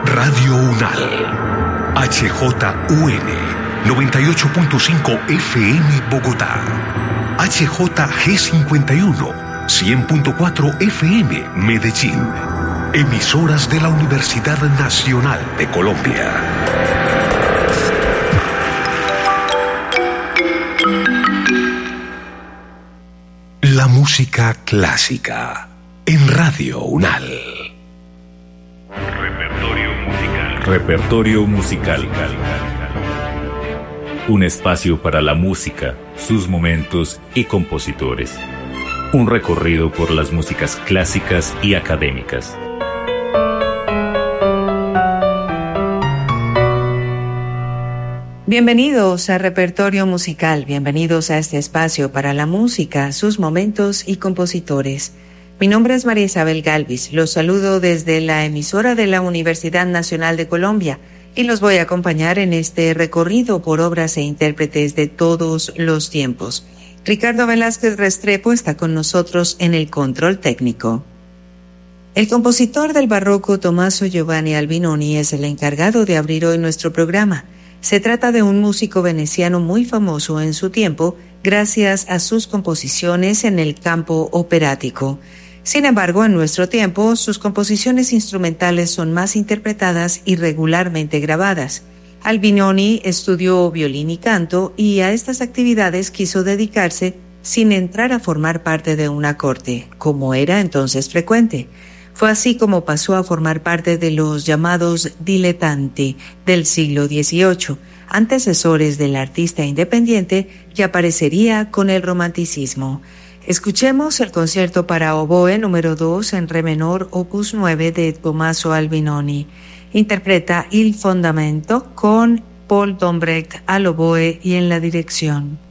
Radio UNAL, HJUN 98.5 FM Bogotá, HJG51 100.4 FM Medellín. Emisoras de la Universidad Nacional de Colombia. La música clásica en Radio UNAL. Repertorio musical. Un espacio para la música, sus momentos y compositores. Un recorrido por las músicas clásicas y académicas. Bienvenidos a Repertorio Musical, bienvenidos a este espacio para la música, sus momentos y compositores. Mi nombre es María Isabel Galvis, los saludo desde la emisora de la Universidad Nacional de Colombia y los voy a acompañar en este recorrido por obras e intérpretes de todos los tiempos. Ricardo Velázquez Restrepo está con nosotros en el control técnico. El compositor del barroco Tommaso Giovanni Albinoni es el encargado de abrir hoy nuestro programa. Se trata de un músico veneciano muy famoso en su tiempo gracias a sus composiciones en el campo operático. Sin embargo, en nuestro tiempo, sus composiciones instrumentales son más interpretadas y regularmente grabadas. Albinoni estudió violín y canto y a estas actividades quiso dedicarse sin entrar a formar parte de una corte, como era entonces frecuente. Fue así como pasó a formar parte de los llamados dilettanti del siglo XVIII, antecesores del artista independiente que aparecería con el romanticismo. Escuchemos el concierto para oboe número 2 en re menor, opus 9 de Tommaso Albinoni. Interpreta Il Fondamento con Paul Dombrecht al oboe y en la dirección.